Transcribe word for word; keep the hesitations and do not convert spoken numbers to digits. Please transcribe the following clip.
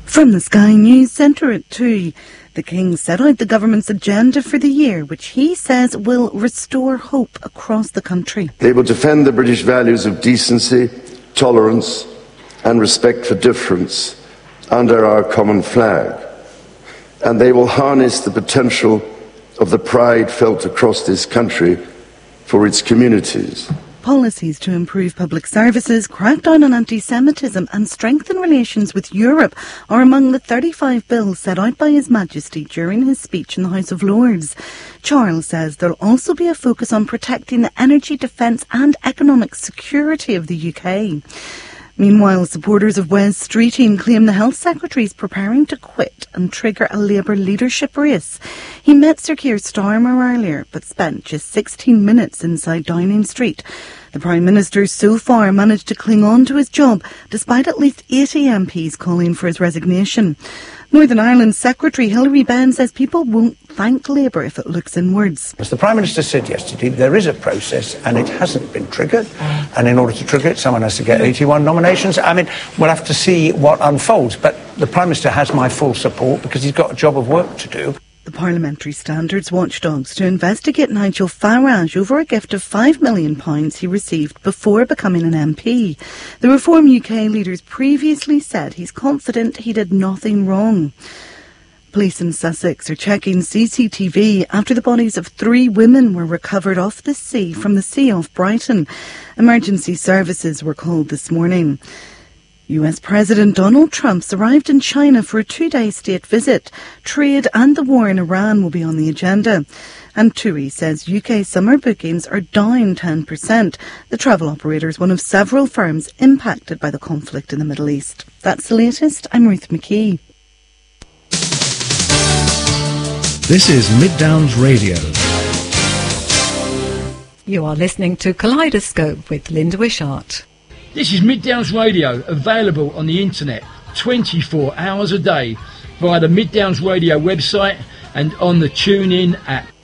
From the Sky News Centre at two, the King set out the government's agenda for the year, which he says will restore hope across the country. They will defend the British values of decency, tolerance and respect for difference under our common flag. And they will harness the potential of the pride felt across this country for its communities. Policies to improve public services, crack down on anti-Semitism and strengthen relations with Europe are among the thirty-five bills set out by His Majesty during his speech in the House of Lords. Charles says there will also be a focus on protecting the energy, defence and economic security of the U K. Meanwhile, supporters of Wes Streeting claim the Health Secretary is preparing to quit and trigger a Labour leadership race. He met Sir Keir Starmer earlier, but spent just sixteen minutes inside Downing Street. The Prime Minister so far managed to cling on to his job, despite at least eighty M Ps calling for his resignation. Northern Ireland's Secretary Hilary Benn says people won't thank Labour if it looks inwards. As the Prime Minister said yesterday, there is a process and it hasn't been triggered. And in order to trigger it, someone has to get eighty-one nominations. I mean, we'll have to see what unfolds. But the Prime Minister has my full support because he's got a job of work to do. The Parliamentary Standards watchdogs to investigate Nigel Farage over a gift of five million pounds he received before becoming an M P. The Reform U K leaders previously said he's confident he did nothing wrong. Police in Sussex are checking C C T V after the bodies of three women were recovered off the sea from the sea off Brighton. Emergency services were called this morning. U S President Donald Trump's arrived in China for a two-day state visit. Trade and the war in Iran will be on the agenda. And TUI says U K summer bookings are down ten percent. The travel operator is one of several firms impacted by the conflict in the Middle East. That's the latest. I'm Ruth McKee. This is Mid Downs Radio. You are listening to Kaleidoscope with Linda Wishart. This is Mid Downs Radio, available on the internet twenty-four hours a day via the Mid Downs Radio website and on the TuneIn app.